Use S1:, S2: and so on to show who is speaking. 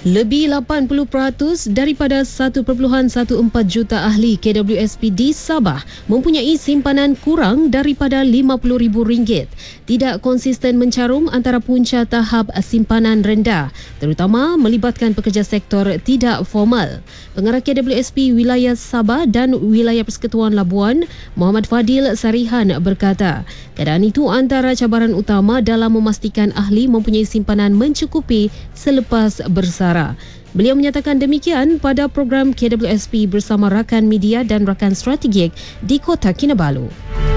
S1: Lebih 80% daripada 1.14 juta ahli KWSP di Sabah mempunyai simpanan kurang daripada RM50,000. Tidak konsisten mencarum antara punca tahap simpanan rendah, terutama melibatkan pekerja sektor tidak formal. Pengarah KWSP Wilayah Sabah dan Wilayah Persekutuan Labuan, Muhammad Fadil Sarihan berkata, keadaan itu antara cabaran utama dalam memastikan ahli mempunyai simpanan mencukupi selepas bersara. Beliau menyatakan demikian pada program KWSP bersama rakan media dan rakan strategik di Kota Kinabalu.